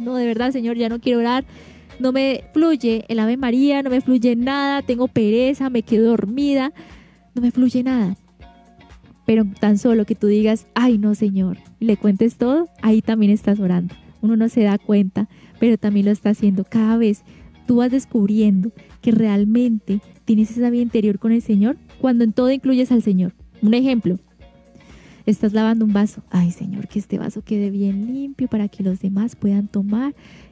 no, de verdad, Señor, ya no quiero orar, no me fluye el Ave María, no me fluye nada, tengo pereza, me quedo dormida, no me fluye nada. Pero tan solo que tú digas, ay no, Señor, y le cuentes todo, ahí también estás orando. Uno no se da cuenta, pero también lo está haciendo. Cada vez tú vas descubriendo que realmente tienes esa vida interior con el Señor cuando en todo incluyes al Señor. Un ejemplo, estás lavando un vaso. Ay, Señor, que este vaso quede bien limpio para que los demás puedan tomar.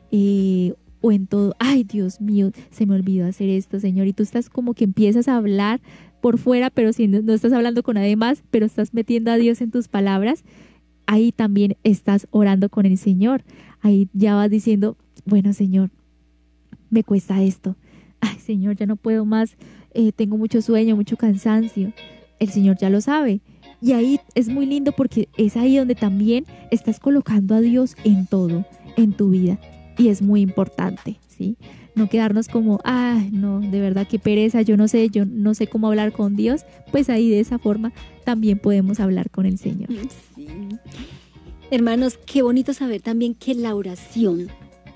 O en todo, ay, Dios mío, se me olvidó hacer esto, Señor. Y tú estás como que empiezas a hablar por fuera, pero si no estás hablando con nadie más, pero estás metiendo a Dios en tus palabras. Ahí también estás orando con el Señor. Ahí ya vas diciendo, bueno, Señor, me cuesta esto. Ay, Señor, ya no puedo más. Tengo mucho sueño, mucho cansancio. El Señor ya lo sabe. Y ahí es muy lindo porque es ahí donde también estás colocando a Dios en todo, en tu vida. Y es muy importante, ¿sí? No quedarnos como, ay, no, de verdad, qué pereza, yo no sé cómo hablar con Dios. Pues ahí de esa forma también podemos hablar con el Señor. Sí. Hermanos, qué bonito saber también que la oración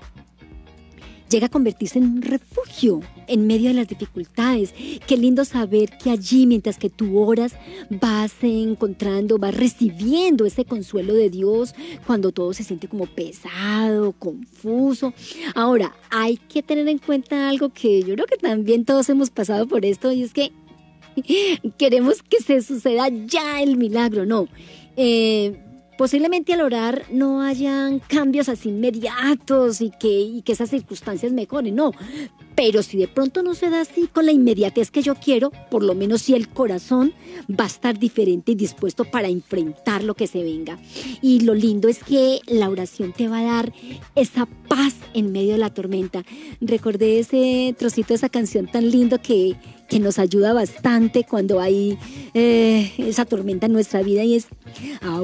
llega a convertirse en un refugio en medio de las dificultades. Qué lindo saber que allí, mientras que tú oras, vas encontrando, vas recibiendo ese consuelo de Dios cuando todo se siente como pesado, confuso. Ahora, hay que tener en cuenta algo que yo creo que también todos hemos pasado por esto, y es que queremos que se suceda ya el milagro, ¿no? Posiblemente al orar no hayan cambios así inmediatos y que esas circunstancias mejoren, no. Pero si de pronto no se da así con la inmediatez que yo quiero, por lo menos si el corazón va a estar diferente y dispuesto para enfrentar lo que se venga. Y lo lindo es que la oración te va a dar esa paz en medio de la tormenta. Recordé ese trocito de esa canción tan lindo que nos ayuda bastante cuando hay esa tormenta en nuestra vida, y es